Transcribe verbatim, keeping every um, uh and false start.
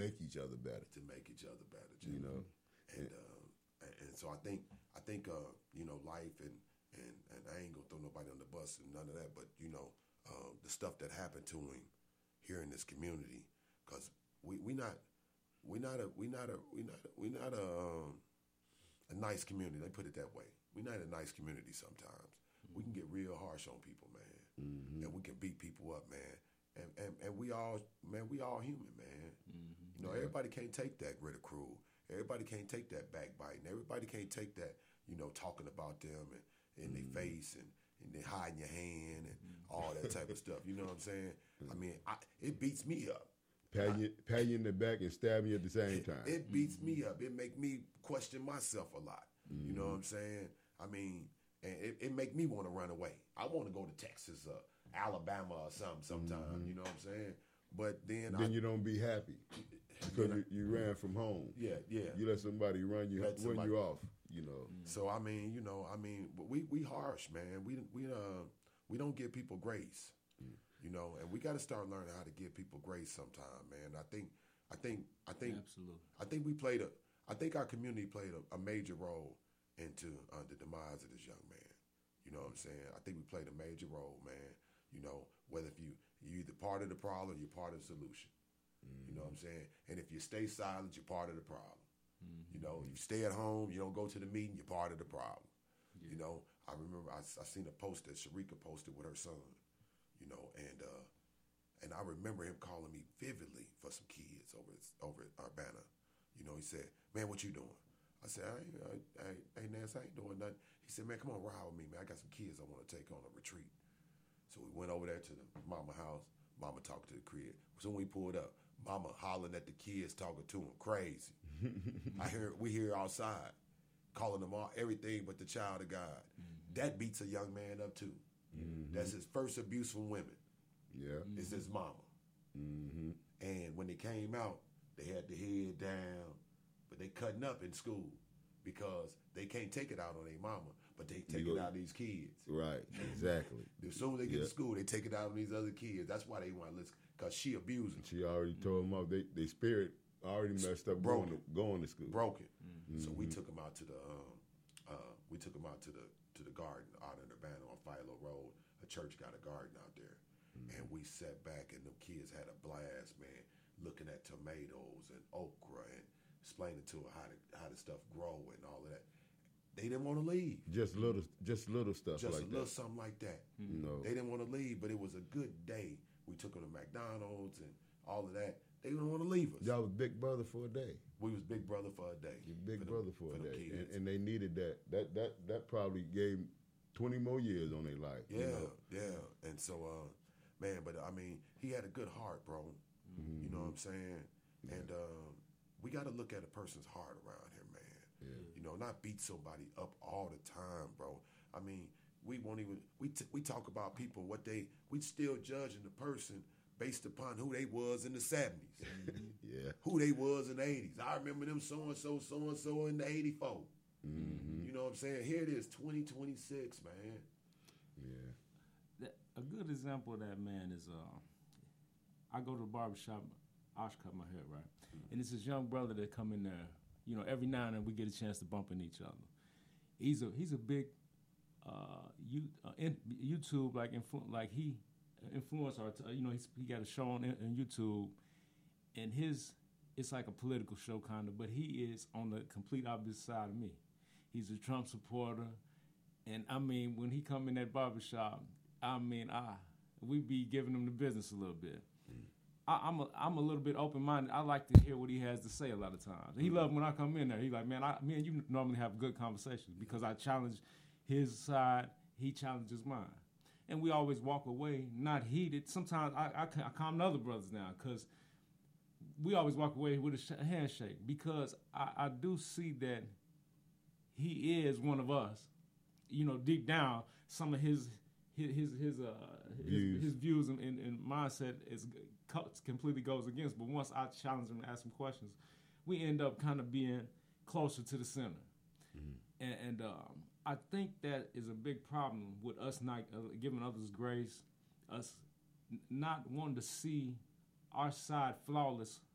make each other better. To make each other better, Jimmy. You know, and uh, and so I think I think uh, you know, life and, and and I ain't gonna throw nobody on the bus and none of that, but you know, uh, the stuff that happened to him here in this community, because we we not we not a we not a we not a, we not a um, a nice community. They put it that way. We not a nice community sometimes. We can get real harsh on people, man, mm-hmm. and we can beat people up, man. And, and and we all, man, we all human, man. Mm-hmm. You know, yeah. Everybody can't take that ridicule. Everybody can't take that backbiting. Everybody can't take that, you know, talking about them and in mm-hmm. their face and, and then hiding your hand and mm-hmm. all that type of stuff. You know what I'm saying? Mm-hmm. I mean, I, it beats me up. Pat you, pat you in the back and stab you at the same time. It, it beats mm-hmm. me up. It make me question myself a lot. Mm-hmm. You know what I'm saying? I mean, and it, it make me want to run away. I want to go to Texas or Alabama or something sometime. Mm-hmm. You know what I'm saying? But then then I, you don't be happy because you, you ran from home. Yeah, yeah. You let somebody run you let somebody, run you off. You know. So I mean, you know, I mean, we we harsh, man. We we uh we don't give people grace. Mm. You know, and we got to start learning how to give people grace sometime, man. I think I think I think Absolutely. I think we played a I think our community played a, a major role into uh, the demise of this young man. You know what I'm saying? I think we played a major role, man. You know, whether if you you're either part of the problem or you're part of the solution. Mm-hmm. You know what I'm saying? And if you stay silent, you're part of the problem. Mm-hmm. You know, you stay at home, you don't go to the meeting, you're part of the problem. Yeah. You know, I remember I, I seen a post that Sharika posted with her son. You know, and uh, and I remember him calling me vividly for some kids over at, over at Urbana. You know, he said, "Man, what you doing?" I said, I ain't, I, I, hey, Nance, I ain't doing nothing. He said, man, come on, ride with me, man. I got some kids I want to take on a retreat. So we went over there to the mama house. Mama talked to the crib. So when we pulled up, mama hollering at the kids, talking to them, crazy. I hear we hear outside, calling them all everything but the child of God. Mm-hmm. That beats a young man up, too. Mm-hmm. That's his first abuse from women. Yeah. Mm-hmm. It's his mama. Mm-hmm. And when they came out, they had the head down. But they cutting up in school because they can't take it out on their mama, but they take it out on these kids. Right, exactly. As soon as they get yep. to school, they take it out on these other kids. That's why they want to listen, because she abusing. She already told them off. They, they spirit already messed up going to, going to school. Broken. Mm-hmm. So we took them out to the um, uh, we took them out to the to the garden out in Urbana on Philo Road. A church got a garden out there, mm-hmm. and we sat back and them kids had a blast, man, looking at tomatoes and okra and explaining to her how to, how the stuff grow and all of that. They didn't want to leave. Just little, just little stuff just like a little that. something like that. Mm-hmm. No. They didn't want to leave, but it was a good day. We took them to McDonald's and all of that. They didn't want to leave us. Y'all was big brother for a day. We was big brother for a day. Big for brother them, for, for a day, and, kids. and they needed that. That that that probably gave twenty more years on their life. Yeah, you know? yeah. And so, uh, man, but I mean, he had a good heart, bro. Mm-hmm. You know what I'm saying? Yeah. And. Um, We got to look at a person's heart around here, man. Yeah. You know, not beat somebody up all the time, bro. I mean, we won't even we t- we talk about people what they we still judging the person based upon who they was in the seventies. Mm-hmm. Yeah. Who they was in the eighties. I remember them so and so, so and so in the eighty-four. Mm-hmm. You know what I'm saying? Here it is, twenty twenty-six, man. Yeah. That, a good example of that, man, is uh, I go to the barbershop. Osh cut my hair, right? Mm-hmm. And it's this young brother that come in there. You know, every now and then we get a chance to bump into each other. He's a he's a big uh, you, uh, in, YouTube like influ- like he influenced our. T- you know, he's, he got a show on, on YouTube, and his it's like a political show kind of, but he is on the complete opposite side of me. He's a Trump supporter, and I mean when he come in that barbershop, I mean I we be giving him the business a little bit. I, I'm a I'm a little bit open minded. I like to hear what he has to say a lot of times. He loves when I come in there. He like, man, I, me and you normally have good conversations because I challenge his side, he challenges mine, and we always walk away not heated. Sometimes I I, I calm the other brothers down because we always walk away with a sh- handshake because I, I do see that he is one of us. You know, deep down, some of his his his his, uh, views. his, his views and, and, and mindset is completely goes against. But once I challenge him and ask him questions, we end up kind of being closer to the center. Mm-hmm. And, and um, I think that is a big problem with us not uh, giving others grace, us n- not wanting to see our side flawless